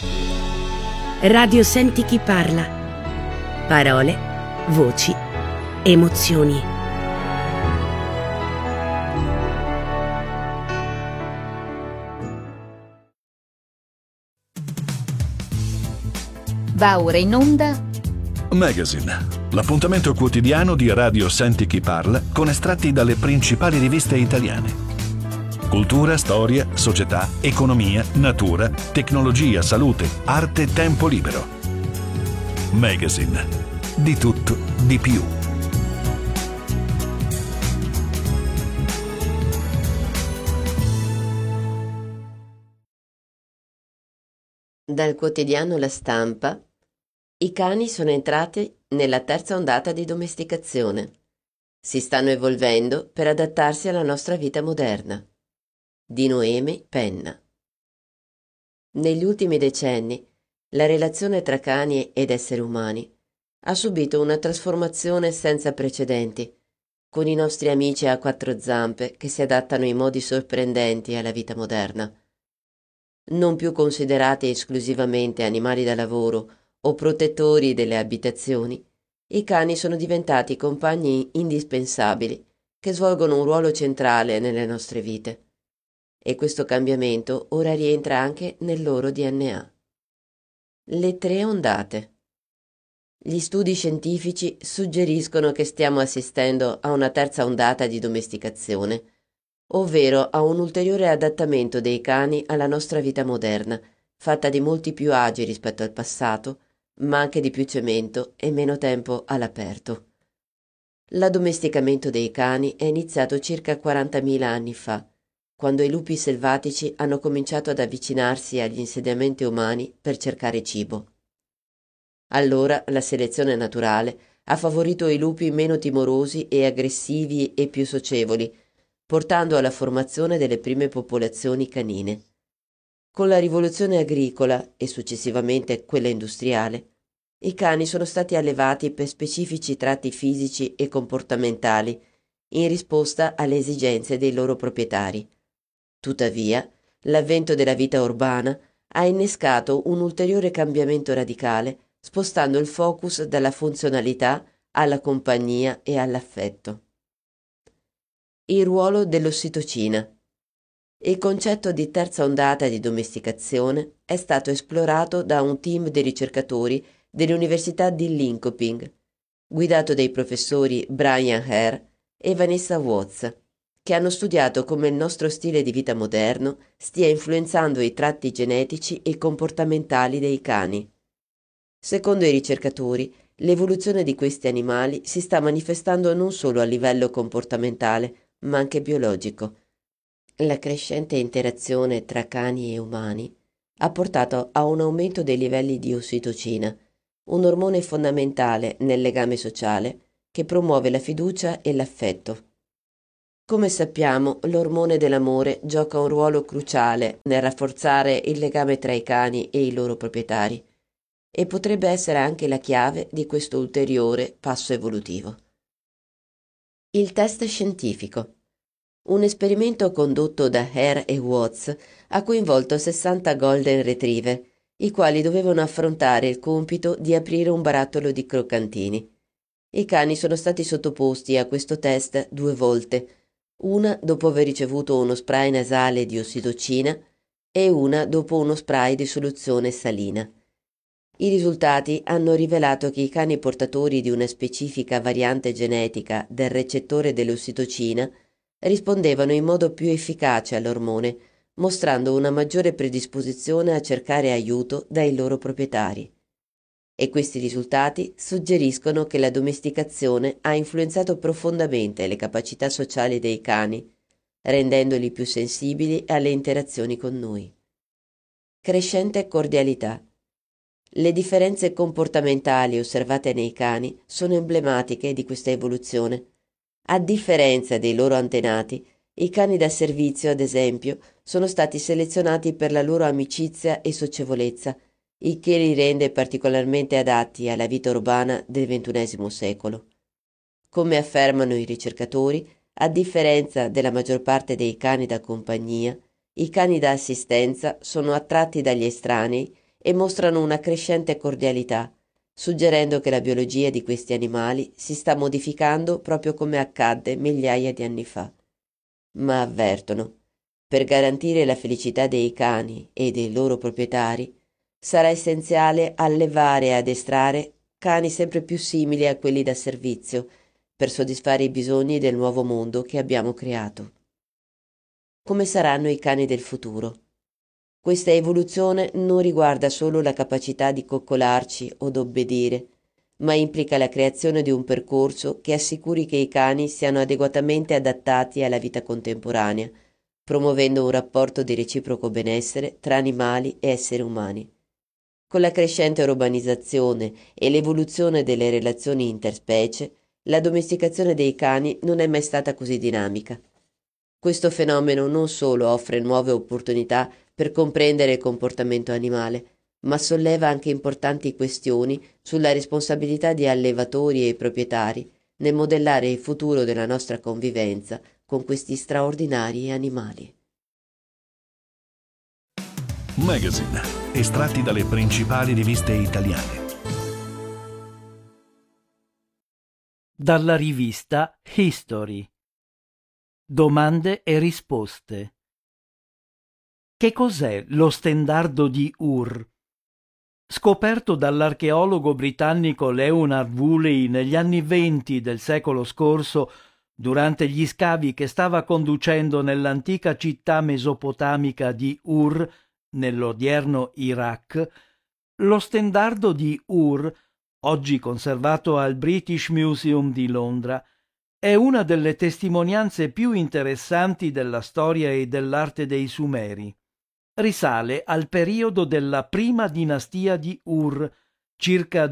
Radio Senti chi parla. Parole, voci, emozioni. Va ora in onda Magazine, l'appuntamento quotidiano di Radio Senti chi parla con estratti dalle principali riviste italiane. Cultura, storia, società, economia, natura, tecnologia, salute, arte, tempo libero. Magazine, di tutto, di più. Dal quotidiano La Stampa, i cani sono entrati nella terza ondata di domesticazione. Si stanno evolvendo per adattarsi alla nostra vita moderna. Di Noemi Penna. Negli ultimi decenni, la relazione tra cani ed esseri umani ha subito una trasformazione senza precedenti, con i nostri amici a quattro zampe che si adattano in modi sorprendenti alla vita moderna. Non più considerati esclusivamente animali da lavoro o protettori delle abitazioni, i cani sono diventati compagni indispensabili che svolgono un ruolo centrale nelle nostre vite. E questo cambiamento ora rientra anche nel loro DNA. Le tre ondate. Gli studi scientifici suggeriscono che stiamo assistendo a una terza ondata di domesticazione, ovvero a un ulteriore adattamento dei cani alla nostra vita moderna, fatta di molti più agi rispetto al passato, ma anche di più cemento e meno tempo all'aperto. L'addomesticamento dei cani è iniziato circa 40.000 anni fa, quando i lupi selvatici hanno cominciato ad avvicinarsi agli insediamenti umani per cercare cibo. Allora la selezione naturale ha favorito i lupi meno timorosi e aggressivi e più socievoli, portando alla formazione delle prime popolazioni canine. Con la rivoluzione agricola e successivamente quella industriale, i cani sono stati allevati per specifici tratti fisici e comportamentali in risposta alle esigenze dei loro proprietari. Tuttavia, l'avvento della vita urbana ha innescato un ulteriore cambiamento radicale, spostando il focus dalla funzionalità alla compagnia e all'affetto. Il ruolo dell'ossitocina. Il concetto di terza ondata di domesticazione è stato esplorato da un team di ricercatori dell'Università di Linköping, guidato dai professori Brian Hare e Vanessa Watts, che hanno studiato come il nostro stile di vita moderno stia influenzando i tratti genetici e comportamentali dei cani. Secondo i ricercatori, l'evoluzione di questi animali si sta manifestando non solo a livello comportamentale, ma anche biologico. La crescente interazione tra cani e umani ha portato a un aumento dei livelli di ossitocina, un ormone fondamentale nel legame sociale che promuove la fiducia e l'affetto. Come sappiamo, l'ormone dell'amore gioca un ruolo cruciale nel rafforzare il legame tra i cani e i loro proprietari e potrebbe essere anche la chiave di questo ulteriore passo evolutivo. Il test scientifico. Un esperimento condotto da Hare e Watts ha coinvolto 60 Golden Retriever, i quali dovevano affrontare il compito di aprire un barattolo di croccantini. I cani sono stati sottoposti a questo test 2 volte, una dopo aver ricevuto uno spray nasale di ossitocina e una dopo uno spray di soluzione salina. I risultati hanno rivelato che i cani portatori di una specifica variante genetica del recettore dell'ossitocina rispondevano in modo più efficace all'ormone, mostrando una maggiore predisposizione a cercare aiuto dai loro proprietari. E questi risultati suggeriscono che la domesticazione ha influenzato profondamente le capacità sociali dei cani, rendendoli più sensibili alle interazioni con noi. Crescente cordialità. Le differenze comportamentali osservate nei cani sono emblematiche di questa evoluzione. A differenza dei loro antenati, i cani da servizio, ad esempio, sono stati selezionati per la loro amicizia e socievolezza, il che li rende particolarmente adatti alla vita urbana del XXI secolo. Come affermano i ricercatori, a differenza della maggior parte dei cani da compagnia, i cani da assistenza sono attratti dagli estranei e mostrano una crescente cordialità, suggerendo che la biologia di questi animali si sta modificando proprio come accadde migliaia di anni fa. Ma avvertono, per garantire la felicità dei cani e dei loro proprietari, sarà essenziale allevare e addestrare cani sempre più simili a quelli da servizio per soddisfare i bisogni del nuovo mondo che abbiamo creato. Come saranno i cani del futuro? Questa evoluzione non riguarda solo la capacità di coccolarci o d'obbedire, ma implica la creazione di un percorso che assicuri che i cani siano adeguatamente adattati alla vita contemporanea, promuovendo un rapporto di reciproco benessere tra animali e esseri umani. Con la crescente urbanizzazione e l'evoluzione delle relazioni interspecie, la domesticazione dei cani non è mai stata così dinamica. Questo fenomeno non solo offre nuove opportunità per comprendere il comportamento animale, ma solleva anche importanti questioni sulla responsabilità di allevatori e proprietari nel modellare il futuro della nostra convivenza con questi straordinari animali. Magazine, estratti dalle principali riviste italiane. Dalla rivista History. Domande e risposte. Che cos'è lo stendardo di Ur? Scoperto dall'archeologo britannico Leonard Woolley negli anni '20 del secolo scorso, durante gli scavi che stava conducendo nell'antica città mesopotamica di Ur, nell'odierno Iraq, lo stendardo di Ur, oggi conservato al British Museum di Londra, è una delle testimonianze più interessanti della storia e dell'arte dei Sumeri. Risale al periodo della prima dinastia di Ur, circa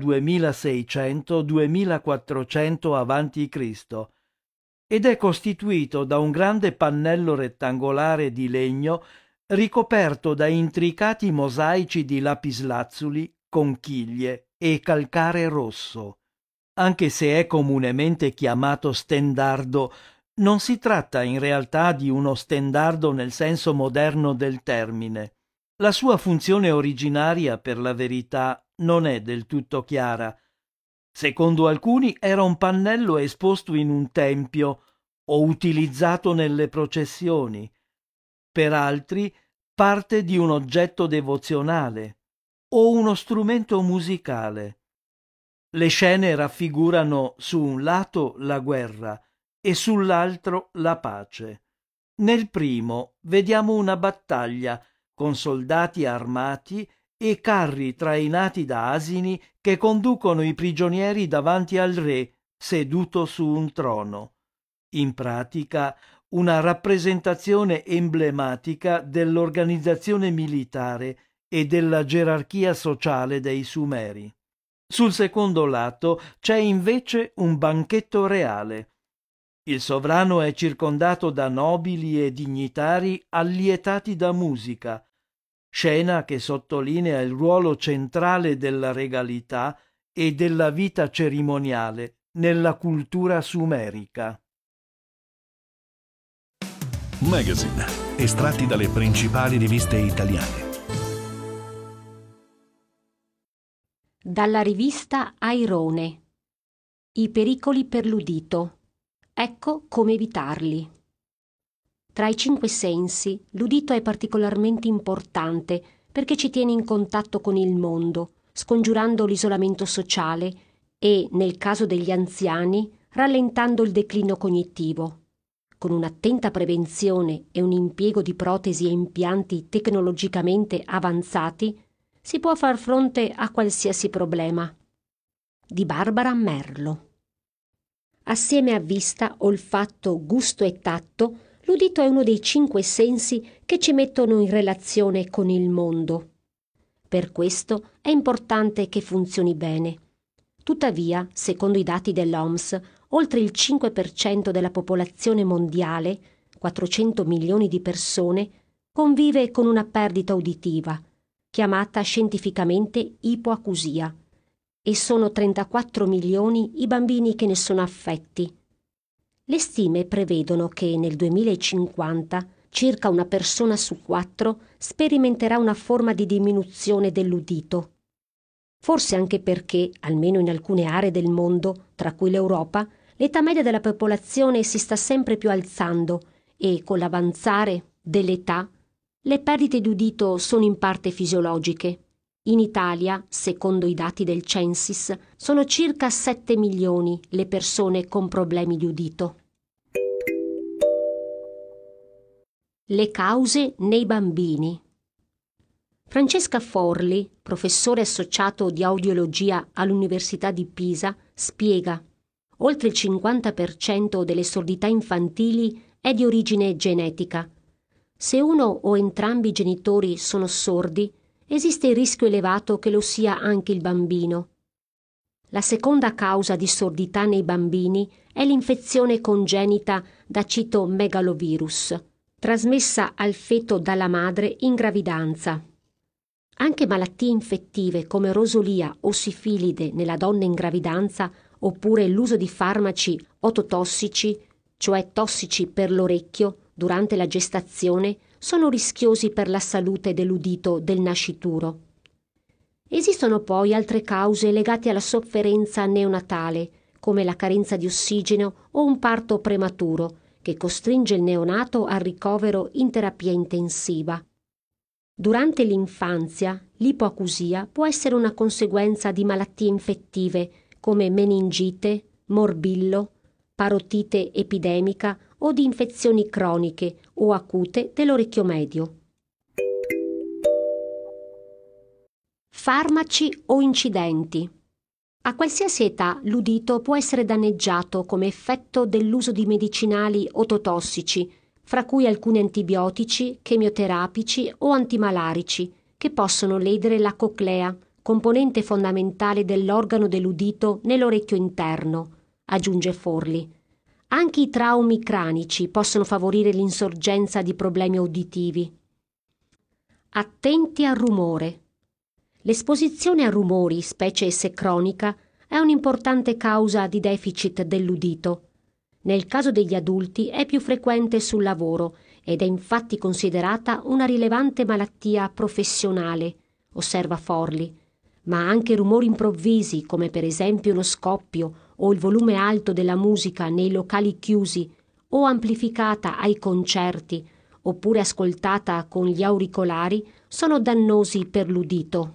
2600-2400 a.C., ed è costituito da un grande pannello rettangolare di legno ricoperto da intricati mosaici di lapislazzuli, conchiglie e calcare rosso. Anche se è comunemente chiamato stendardo, non si tratta in realtà di uno stendardo nel senso moderno del termine. La sua funzione originaria, per la verità, non è del tutto chiara. Secondo alcuni era un pannello esposto in un tempio o utilizzato nelle processioni. Per altri parte di un oggetto devozionale o uno strumento musicale. Le scene raffigurano su un lato la guerra e sull'altro la pace. Nel primo vediamo una battaglia con soldati armati e carri trainati da asini che conducono i prigionieri davanti al re seduto su un trono. In pratica, una rappresentazione emblematica dell'organizzazione militare e della gerarchia sociale dei Sumeri. Sul secondo lato c'è invece un banchetto reale. Il sovrano è circondato da nobili e dignitari allietati da musica, scena che sottolinea il ruolo centrale della regalità e della vita cerimoniale nella cultura sumerica. Magazine, estratti dalle principali riviste italiane. Dalla rivista Airone. I pericoli per l'udito. Ecco come evitarli. Tra i 5 sensi, l'udito è particolarmente importante perché ci tiene in contatto con il mondo, scongiurando l'isolamento sociale e, nel caso degli anziani, rallentando il declino cognitivo. Con un'attenta prevenzione e un impiego di protesi e impianti tecnologicamente avanzati, si può far fronte a qualsiasi problema. Di Barbara Merlo. Assieme a vista, olfatto, gusto e tatto, l'udito è uno dei 5 sensi che ci mettono in relazione con il mondo. Per questo è importante che funzioni bene. Tuttavia, secondo i dati dell'OMS, oltre il 5% della popolazione mondiale, 400 milioni di persone, convive con una perdita uditiva, chiamata scientificamente ipoacusia, e sono 34 milioni i bambini che ne sono affetti. Le stime prevedono che nel 2050 circa una persona su 4 sperimenterà una forma di diminuzione dell'udito. Forse anche perché, almeno in alcune aree del mondo, tra cui l'Europa, l'età media della popolazione si sta sempre più alzando e, con l'avanzare dell'età, le perdite di udito sono in parte fisiologiche. In Italia, secondo i dati del Censis, sono circa 7 milioni le persone con problemi di udito. Le cause nei bambini. Francesca Forli, professore associato di audiologia all'Università di Pisa, spiega: oltre il 50% delle sordità infantili è di origine genetica. Se uno o entrambi i genitori sono sordi, esiste il rischio elevato che lo sia anche il bambino. La seconda causa di sordità nei bambini è l'infezione congenita da citomegalovirus, trasmessa al feto dalla madre in gravidanza. Anche malattie infettive come rosolia o sifilide nella donna in gravidanza, oppure l'uso di farmaci ototossici, cioè tossici per l'orecchio, durante la gestazione, sono rischiosi per la salute dell'udito del nascituro. Esistono poi altre cause legate alla sofferenza neonatale, come la carenza di ossigeno o un parto prematuro, che costringe il neonato al ricovero in terapia intensiva. Durante l'infanzia, l'ipoacusia può essere una conseguenza di malattie infettive come meningite, morbillo, parotite epidemica o di infezioni croniche o acute dell'orecchio medio. Farmaci o incidenti. A qualsiasi età l'udito può essere danneggiato come effetto dell'uso di medicinali ototossici, fra cui alcuni antibiotici, chemioterapici o antimalarici, che possono ledere la coclea, componente fondamentale dell'organo dell'udito nell'orecchio interno, aggiunge Forli. Anche i traumi cranici possono favorire l'insorgenza di problemi uditivi. Attenti al rumore. L'esposizione a rumori, specie se cronica, è un'importante causa di deficit dell'udito. Nel caso degli adulti è più frequente sul lavoro ed è infatti considerata una rilevante malattia professionale, osserva Forli, ma anche rumori improvvisi come per esempio uno scoppio o il volume alto della musica nei locali chiusi o amplificata ai concerti oppure ascoltata con gli auricolari sono dannosi per l'udito.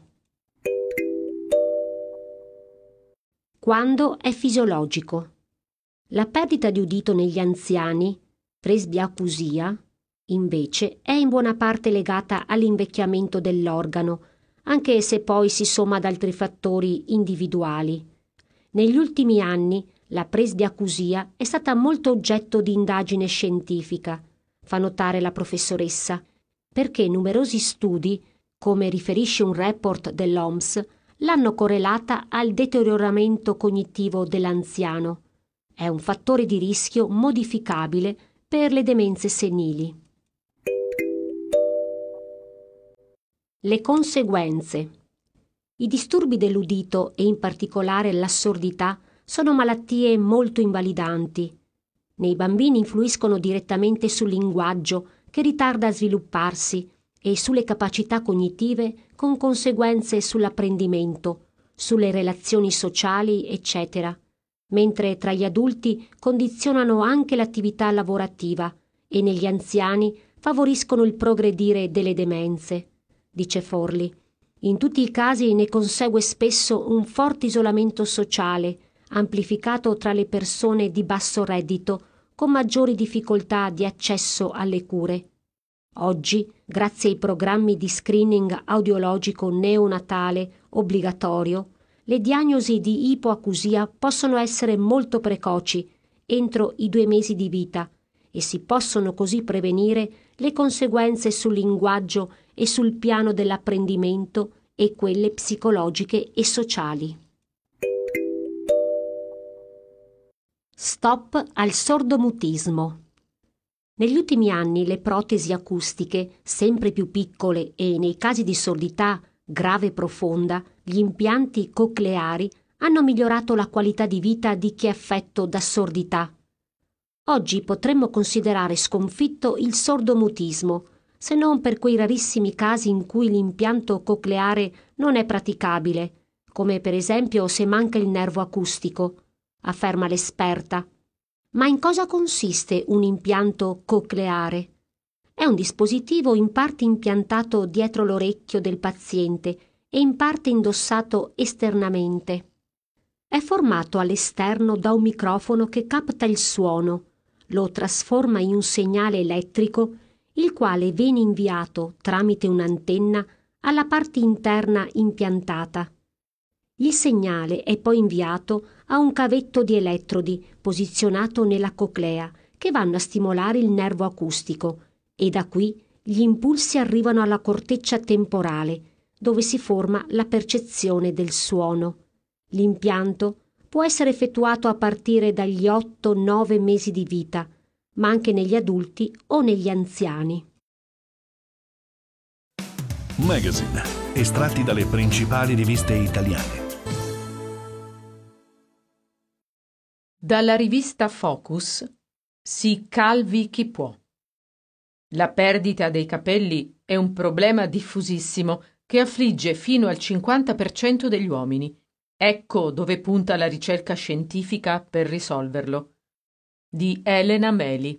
Quando è fisiologico. La perdita di udito negli anziani, presbiacusia, invece, è in buona parte legata all'invecchiamento dell'organo, anche se poi si somma ad altri fattori individuali. Negli ultimi anni la presbiacusia è stata molto oggetto di indagine scientifica, fa notare la professoressa, perché numerosi studi, come riferisce un report dell'OMS, l'hanno correlata al deterioramento cognitivo dell'anziano. È un fattore di rischio modificabile per le demenze senili. Le conseguenze. I disturbi dell'udito e in particolare la sordità sono malattie molto invalidanti. Nei bambini influiscono direttamente sul linguaggio, che ritarda a svilupparsi, e sulle capacità cognitive con conseguenze sull'apprendimento, sulle relazioni sociali, eccetera. Mentre tra gli adulti condizionano anche l'attività lavorativa e negli anziani favoriscono il progredire delle demenze, dice Forli. In tutti i casi ne consegue spesso un forte isolamento sociale, amplificato tra le persone di basso reddito, con maggiori difficoltà di accesso alle cure. Oggi, grazie ai programmi di screening audiologico neonatale obbligatorio, le diagnosi di ipoacusia possono essere molto precoci, entro i 2 mesi di vita, e si possono così prevenire le conseguenze sul linguaggio e sul piano dell'apprendimento e quelle psicologiche e sociali. Stop al sordomutismo. Negli ultimi anni le protesi acustiche, sempre più piccole, e nei casi di sordità grave e profonda, gli impianti cocleari hanno migliorato la qualità di vita di chi è affetto da sordità. Oggi potremmo considerare sconfitto il sordomutismo, se non per quei rarissimi casi in cui l'impianto cocleare non è praticabile, come per esempio se manca il nervo acustico, afferma l'esperta. Ma in cosa consiste un impianto cocleare? È un dispositivo in parte impiantato dietro l'orecchio del paziente e in parte indossato esternamente. È formato all'esterno da un microfono che capta il suono, lo trasforma in un segnale elettrico, il quale viene inviato tramite un'antenna alla parte interna impiantata. Il segnale è poi inviato a un cavetto di elettrodi posizionato nella coclea che vanno a stimolare il nervo acustico e da qui gli impulsi arrivano alla corteccia temporale dove si forma la percezione del suono. L'impianto può essere effettuato a partire dagli 8-9 mesi di vita, ma anche negli adulti o negli anziani. Magazine, estratti dalle principali riviste italiane. Dalla rivista Focus, si calvi chi può. La perdita dei capelli è un problema diffusissimo che affligge fino al 50% degli uomini. Ecco dove punta la ricerca scientifica per risolverlo. Di Elena Meli.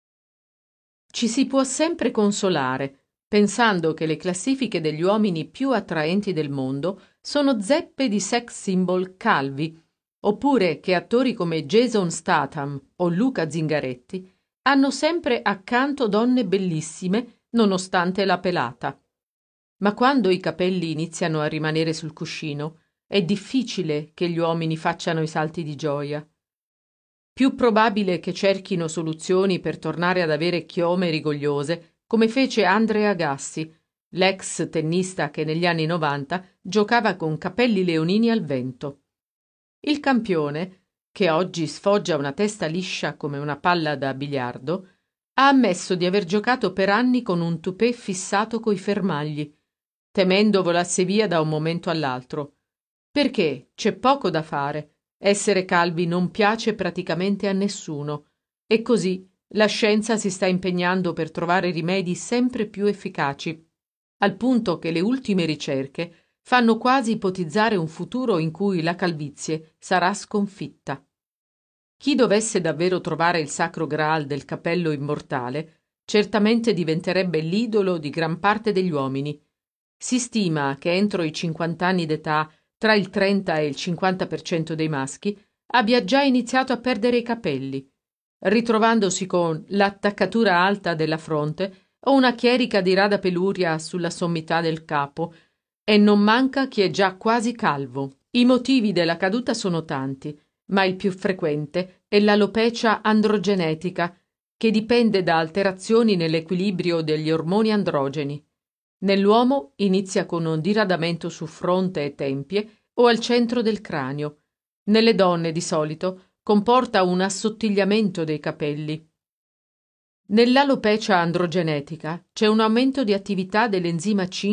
Ci si può sempre consolare, pensando che le classifiche degli uomini più attraenti del mondo sono zeppe di sex symbol calvi, oppure che attori come Jason Statham o Luca Zingaretti hanno sempre accanto donne bellissime nonostante la pelata. Ma quando i capelli iniziano a rimanere sul cuscino, è difficile che gli uomini facciano i salti di gioia. Più probabile che cerchino soluzioni per tornare ad avere chiome rigogliose, come fece Andrea Agassi, l'ex tennista che negli anni 90 giocava con capelli leonini al vento. Il campione, che oggi sfoggia una testa liscia come una palla da biliardo, ha ammesso di aver giocato per anni con un tupè fissato coi fermagli, temendo volasse via da un momento all'altro. Perché c'è poco da fare, essere calvi non piace praticamente a nessuno, e così la scienza si sta impegnando per trovare rimedi sempre più efficaci, al punto che le ultime ricerche fanno quasi ipotizzare un futuro in cui la calvizie sarà sconfitta. Chi dovesse davvero trovare il sacro Graal del capello immortale, certamente diventerebbe l'idolo di gran parte degli uomini. Si stima che entro i 50 anni d'età, tra il 30 e il 50% dei maschi, abbia già iniziato a perdere i capelli, ritrovandosi con l'attaccatura alta della fronte o una chierica di rada peluria sulla sommità del capo, e non manca chi è già quasi calvo. I motivi della caduta sono tanti, ma il più frequente è l'alopecia androgenetica, che dipende da alterazioni nell'equilibrio degli ormoni androgeni. Nell'uomo inizia con un diradamento su fronte e tempie o al centro del cranio. Nelle donne, di solito, comporta un assottigliamento dei capelli. Nell'alopecia androgenetica c'è un aumento di attività dell'enzima 5